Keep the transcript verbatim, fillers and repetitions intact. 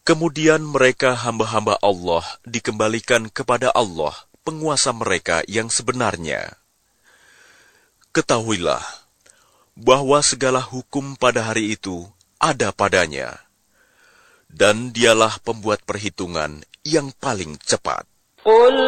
Kemudian mereka hamba-hamba Allah dikembalikan kepada Allah, penguasa mereka yang sebenarnya. Ketahuilah bahwa segala hukum pada hari itu ada padanya, dan dialah pembuat perhitungan yang paling cepat.